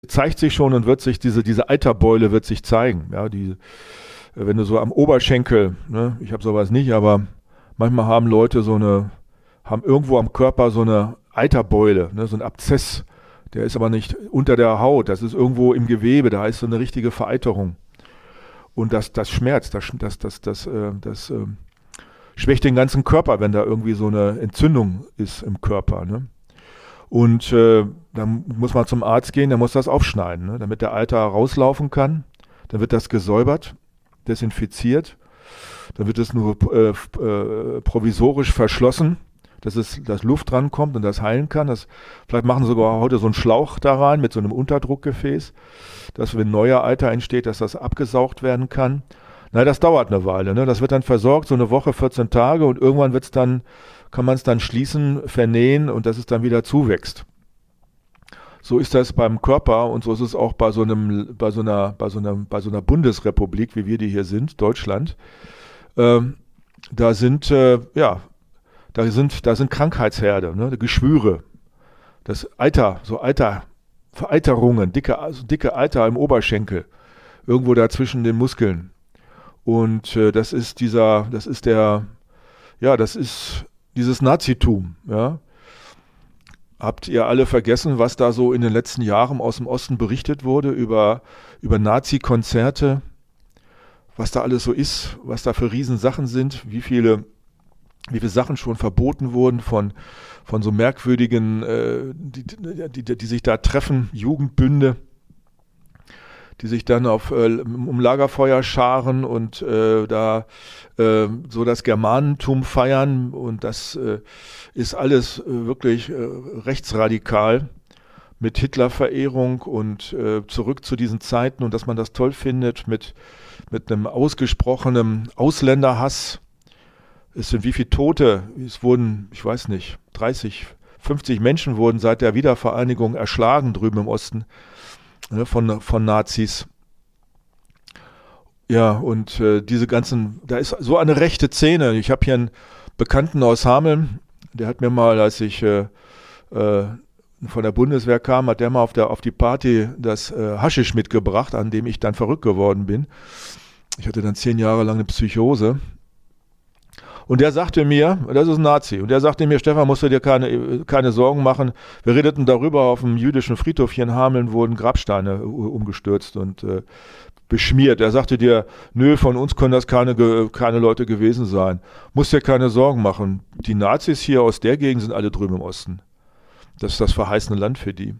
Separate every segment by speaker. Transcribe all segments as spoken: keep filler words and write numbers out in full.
Speaker 1: zeigt sich schon und wird sich, diese, diese Eiterbeule wird sich zeigen. Ja, die, wenn du so am Oberschenkel, ne, ich habe sowas nicht, aber manchmal haben Leute so eine, haben irgendwo am Körper so eine Eiterbeule, ne, so ein Abszess. Der ist aber nicht unter der Haut, das ist irgendwo im Gewebe, da ist so eine richtige Vereiterung. Und das, das schmerzt, das, das, das, das, äh, das äh, schwächt den ganzen Körper, wenn da irgendwie so eine Entzündung ist im Körper. Ne? Und äh, dann muss man zum Arzt gehen, der muss das aufschneiden, ne? Damit der Eiter rauslaufen kann. Dann wird das gesäubert, desinfiziert. Dann wird es nur äh, äh, provisorisch verschlossen, dass, es, dass Luft drankommt und das heilen kann. Das, vielleicht machen sie sogar heute so einen Schlauch da rein mit so einem Unterdruckgefäß, dass wenn neuer Eiter entsteht, dass das abgesaugt werden kann. Na, das dauert eine Weile. Ne? Das wird dann versorgt, so eine Woche, vierzehn Tage und irgendwann wird's dann, kann man es dann schließen, vernähen und dass es dann wieder zuwächst. So ist das beim Körper und so ist es auch bei so einem, bei so einer, bei so einer, bei so einer Bundesrepublik, wie wir die hier sind, Deutschland. Ähm, da sind, äh, ja, Da sind, da sind Krankheitsherde, ne, Geschwüre, das Eiter, so Eiter, Vereiterungen, dicke, also dicke Eiter im Oberschenkel, irgendwo da zwischen den Muskeln. Und äh, das ist dieser, das ist der, ja, das ist dieses Nazitum, ja. Habt ihr alle vergessen, was da so in den letzten Jahren aus dem Osten berichtet wurde über, über Nazi-Konzerte, was da alles so ist, was da für Riesensachen sind, wie viele wie viele Sachen schon verboten wurden von, von so merkwürdigen, äh, die, die, die, die sich da treffen, Jugendbünde, die sich dann auf, äh, um Lagerfeuer scharen und äh, da äh, so das Germanentum feiern und das äh, ist alles äh, wirklich äh, rechtsradikal mit Hitlerverehrung und äh, zurück zu diesen Zeiten und dass man das toll findet mit, mit einem ausgesprochenen Ausländerhass. Es sind wie viele Tote? Es wurden, ich weiß nicht, dreißig, fünfzig Menschen wurden seit der Wiedervereinigung erschlagen drüben im Osten, ne, von, von Nazis. Ja, und äh, diese ganzen, da ist so eine rechte Szene. Ich habe hier einen Bekannten aus Hameln, der hat mir mal, als ich äh, äh, von der Bundeswehr kam, hat der mal auf, der, auf die Party das äh, Haschisch mitgebracht, an dem ich dann verrückt geworden bin. Ich hatte dann zehn Jahre lang eine Psychose. Und der sagte mir, das ist ein Nazi, und der sagte mir, Stefan, musst du dir keine, keine Sorgen machen. Wir redeten darüber, auf dem jüdischen Friedhof hier in Hameln wurden Grabsteine umgestürzt und äh, beschmiert. Er sagte dir, nö, von uns können das keine, keine Leute gewesen sein. Musst dir keine Sorgen machen. Die Nazis hier aus der Gegend sind alle drüben im Osten. Das ist das verheißene Land für die.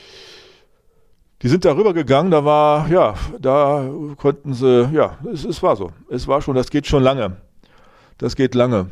Speaker 1: Die sind darüber gegangen, da war, ja, da konnten sie, ja, es, es war so. Es war schon, das geht schon lange. Das geht lange.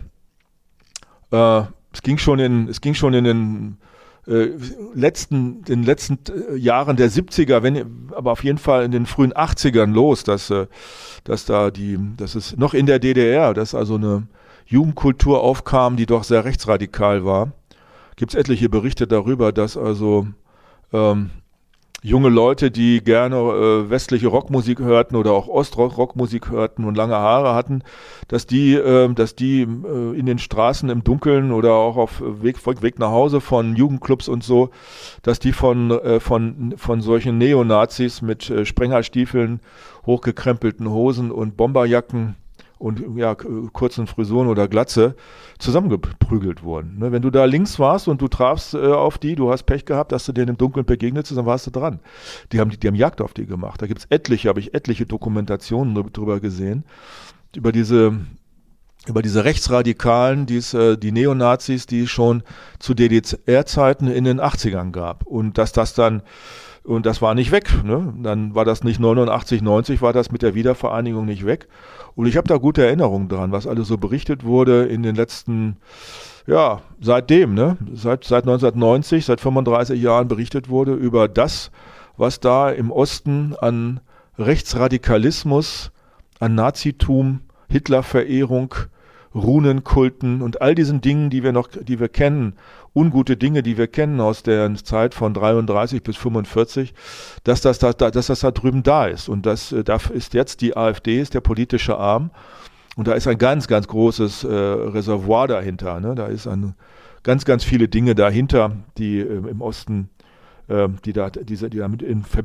Speaker 1: Äh, es ging schon in, es ging schon in den äh, letzten, den letzten äh, Jahren der siebziger, wenn, aber auf jeden Fall in den frühen achtzigern los, dass, äh, dass da die, dass es noch in der D D R, dass also eine Jugendkultur aufkam, die doch sehr rechtsradikal war. Gibt es etliche Berichte darüber, dass also ähm, junge Leute, die gerne äh, westliche Rockmusik hörten oder auch Ostrock-Rockmusik hörten und lange Haare hatten, dass die, äh, dass die äh, in den Straßen im Dunkeln oder auch auf Weg, Weg nach Hause von Jugendclubs und so, dass die von, äh, von, von solchen Neonazis mit äh, Sprengerstiefeln, hochgekrempelten Hosen und Bomberjacken und ja, kurzen Frisuren oder Glatze zusammengeprügelt wurden. Ne? Wenn du da links warst und du trafst äh, auf die, du hast Pech gehabt, dass du denen im Dunkeln begegnet bist, dann warst du dran. Die haben, die, die haben Jagd auf die gemacht. Da gibt es etliche, habe ich etliche Dokumentationen drüber gesehen, über diese, über diese Rechtsradikalen, die's, äh, die Neonazis, die es schon zu D D R-Zeiten in den achtzigern gab. Und dass das dann Und das war nicht weg. Ne? Dann war das nicht neunundachtzig, neunzig, war das mit der Wiedervereinigung nicht weg. Und ich habe da gute Erinnerungen dran, was alles so berichtet wurde in den letzten, ja, seitdem, ne? seit, seit neunzehnhundertneunzig, seit fünfunddreißig Jahren berichtet wurde über das, was da im Osten an Rechtsradikalismus, an Nazitum, Hitlerverehrung, Runenkulten und all diesen Dingen, die wir noch, die wir kennen, ungute Dinge, die wir kennen aus der Zeit von dreiunddreißig bis fünfundvierzig, dass das da, dass das da drüben da ist. Und das, da ist jetzt die AfD, ist der politische Arm. Und da ist ein ganz, ganz großes äh, Reservoir dahinter. Ne? Da ist ein, ganz, ganz viele Dinge dahinter, die äh, im Osten äh, die, da, diese, die damit in